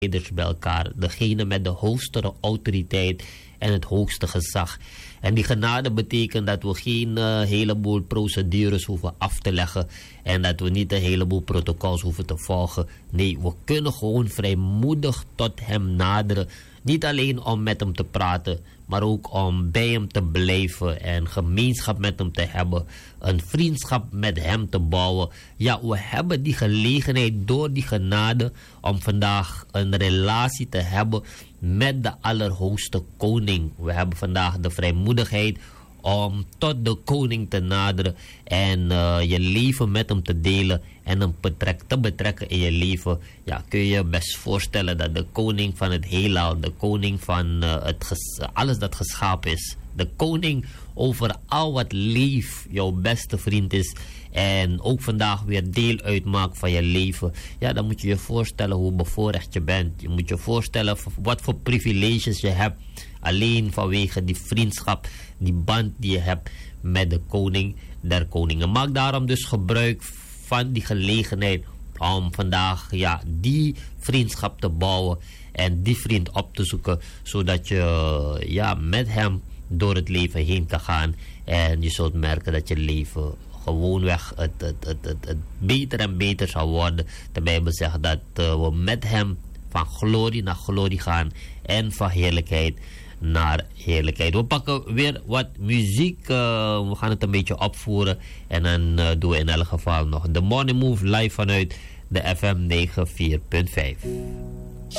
leiders bij elkaar. Degene met de hoogste autoriteit en het hoogste gezag. En die genade betekent dat we geen heleboel procedures hoeven af te leggen. En dat we niet een heleboel protocols hoeven te volgen. Nee, we kunnen gewoon vrijmoedig tot hem naderen. Niet alleen om met hem te praten, maar ook om bij hem te blijven en gemeenschap met hem te hebben. Een vriendschap met hem te bouwen. Ja, we hebben die gelegenheid door die genade om vandaag een relatie te hebben met de Allerhoogste Koning. We hebben vandaag de vrijmoedigheid om tot de koning te naderen en je leven met hem te delen en hem te betrekken in je leven. Ja, kun je je best voorstellen dat de koning van het heelal, de koning van alles dat geschapen is, de koning over al wat leeft, jouw beste vriend is en ook vandaag weer deel uitmaakt van je leven. Ja, dan moet je je voorstellen hoe bevoorrecht je bent. Je moet je voorstellen wat voor privileges je hebt, alleen vanwege die vriendschap, die band die je hebt met de koning der koningen. Maak daarom dus gebruik van die gelegenheid om vandaag die vriendschap te bouwen en die vriend op te zoeken, zodat je met hem door het leven heen kan gaan en je zult merken dat je leven gewoonweg het beter en beter zal worden. De Bijbel zegt dat we met hem van glorie naar glorie gaan en van heerlijkheid naar heerlijkheid. We pakken weer wat muziek. We gaan het een beetje opvoeren. En dan doen we in elk geval nog de Morning Move live vanuit de FM 94.5.